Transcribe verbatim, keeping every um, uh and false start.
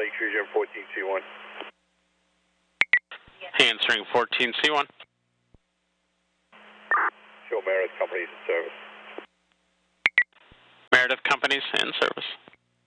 Tree Jim fourteen C one. Answering fourteen C one. Show Meredith Companies in service. Meredith Companies in service.